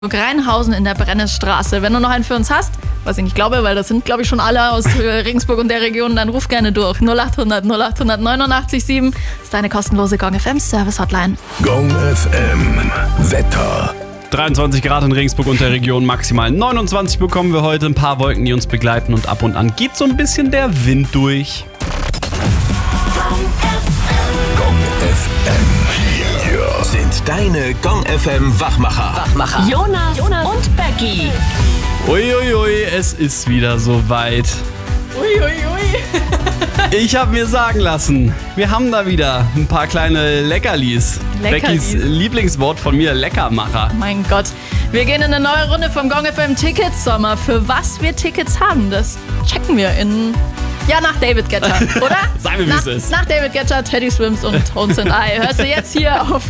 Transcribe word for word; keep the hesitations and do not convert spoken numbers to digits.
Rheinhausen in der Brennesstraße. Wenn du noch einen für uns hast, was ich nicht glaube, weil das sind, glaube ich, schon alle aus Regensburg und der Region, dann ruf gerne durch. null acht hundert null acht hundert neunundachtzig sieben ist deine kostenlose Gong F M Service Hotline. Gong F M Wetter. dreiundzwanzig Grad in Regensburg und der Region, maximal neunundzwanzig bekommen wir heute. Ein paar Wolken, die uns begleiten und ab und an geht so ein bisschen der Wind durch. Gong F M. Hier sind deine Gong F M Wachmacher. Wachmacher. Jonas, Jonas und Becky. Uiuiui, es ist wieder soweit. Uiuiui. Ich habe mir sagen lassen, wir haben da wieder ein paar kleine Leckerlis. Leckerlis. Beckys Lieblingswort von mir, Leckermacher. Mein Gott. Wir gehen in eine neue Runde vom Gong F M Tickets Sommer. Für was wir Tickets haben, das checken wir in... Ja, nach David Guetta, oder? Sagen wir, wie nach, es ist. Nach David Guetta, Teddy Swims und Tones and I. Hörst du jetzt hier auf